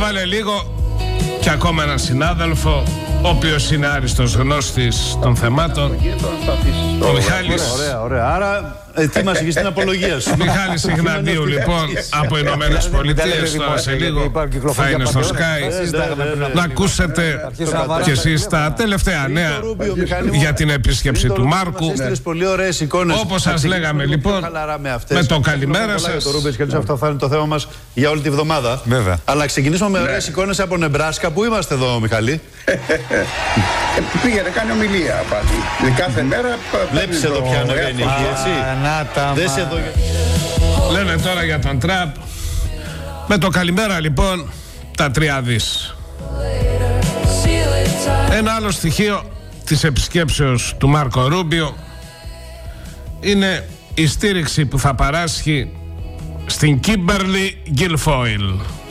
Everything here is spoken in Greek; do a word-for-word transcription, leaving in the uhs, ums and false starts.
Έβαλε λίγο και ακόμα έναν συνάδελφο, ο οποίος είναι άριστος γνώστης των θεμάτων, ο Μιχάλης. Ωραία, ωραία. Άρα ετοίμασε και στην απολογία σου. Μιχάλης Ιγνατίου, λοιπόν, από Ηνωμένες Πολιτείες. Τώρα σε λίγο θα είναι στο Sky. Να ακούσετε κι εσείς τα τελευταία νέα για την επίσκεψη του Μάρκου. Όπως σας λέγαμε, λοιπόν, με το καλημέρα σας. Αυτό θα είναι το θέμα μας για όλη τη βδομάδα. Αλλά να ξεκινήσουμε με ωραίες εικόνες από Νεμπράσκα. Πού είμαστε εδώ, Μιχαλή? Πήγαινε, κάνει ομιλία πάλι. Κάθε μέρα. Βλέπεις εδώ πια ανεβαίνει εκεί, έτσι. Δες εδώ. Λένε τώρα για τον Τραμπ. Με το καλημέρα, λοιπόν, τα τρία δις. Ένα άλλο στοιχείο της επισκέψεως του Μάρκο Ρούμπιο είναι η στήριξη που θα παράσχει στην Κίμπερλι Γκίλφόιλ.